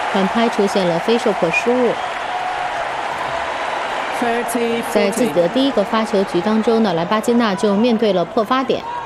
传拍出现了非受迫失误。在自己的第一个发球局当中呢，莱巴金纳就面对了破发点。